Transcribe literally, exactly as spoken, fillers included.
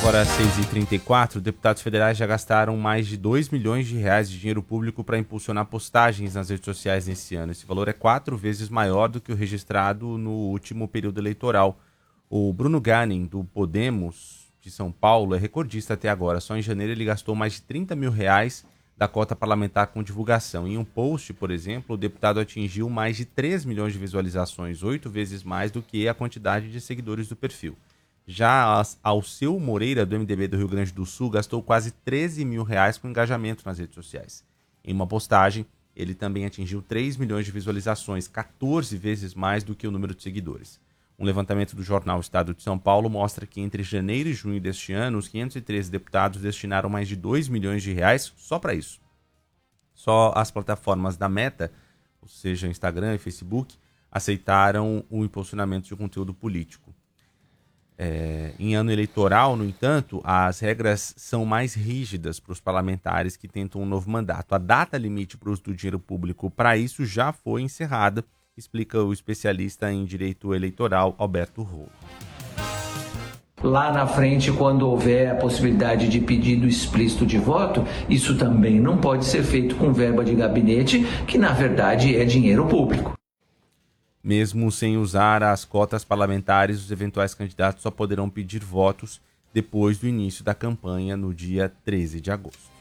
Agora, às seis e trinta e quatro, deputados federais já gastaram mais de dois milhões de reais de dinheiro público para impulsionar postagens nas redes sociais nesse ano. Esse valor é quatro vezes maior do que o registrado no último período eleitoral. O Bruno Ganin, do Podemos, de São Paulo, é recordista até agora. Só em janeiro ele gastou mais de trinta mil reais da cota parlamentar com divulgação. Em um post, por exemplo, o deputado atingiu mais de três milhões de visualizações, oito vezes mais do que a quantidade de seguidores do perfil. Já Alceu Moreira, do M D B do Rio Grande do Sul, gastou quase treze mil reais com engajamento nas redes sociais. Em uma postagem, ele também atingiu três milhões de visualizações, quatorze vezes mais do que o número de seguidores. Um levantamento do jornal Estado de São Paulo mostra que entre janeiro e junho deste ano, os quinhentos e treze deputados destinaram mais de dois milhões de reais só para isso. Só as plataformas da Meta, ou seja, Instagram e Facebook, aceitaram o impulsionamento de conteúdo político. É, em ano eleitoral, no entanto, as regras são mais rígidas para os parlamentares que tentam um novo mandato. A data limite para o uso do dinheiro público para isso já foi encerrada, explica o especialista em direito eleitoral Alberto Rolo. Lá na frente, quando houver a possibilidade de pedido explícito de voto, isso também não pode ser feito com verba de gabinete, que na verdade é dinheiro público. Mesmo sem usar as cotas parlamentares, os eventuais candidatos só poderão pedir votos depois do início da campanha no dia treze de agosto.